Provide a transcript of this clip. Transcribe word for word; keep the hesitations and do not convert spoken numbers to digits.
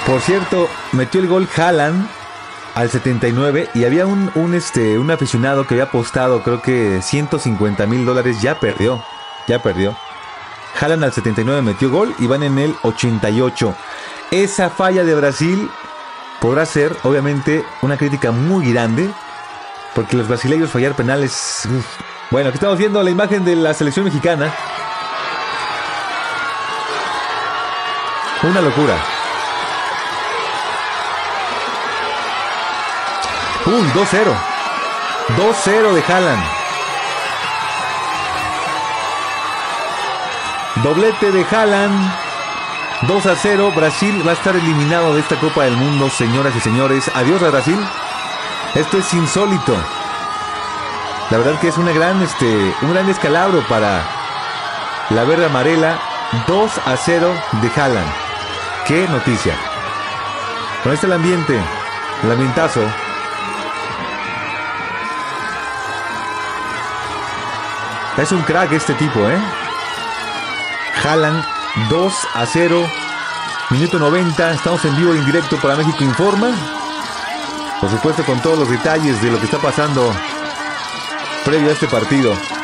Por cierto, metió el gol Haaland al setenta y nueve y había un, un, este, un aficionado que había apostado, creo que ciento cincuenta mil dólares, ya perdió, ya perdió. Haaland al setenta y nueve metió gol y van en el ochenta y ocho. Esa falla de Brasil podrá ser, obviamente, una crítica muy grande, porque los brasileños fallar penales... Uf. Bueno, aquí estamos viendo la imagen de la selección mexicana. Una locura. ¡Pum! dos cero. dos cero de Haaland. Doblete de Haaland. dos a cero. Brasil va a estar eliminado de esta Copa del Mundo, señoras y señores. Adiós a Brasil. Esto es insólito. La verdad que es una gran, este, un gran descalabro para la verde amarela. dos a cero de Haaland. ¡Qué noticia! Con este el ambiente, el ambientazo. Es un crack este tipo, ¿eh? Haaland, dos a cero. Minuto noventa. Estamos en vivo y en directo para México Informa. Por supuesto, con todos los detalles de lo que está pasando previo a este partido.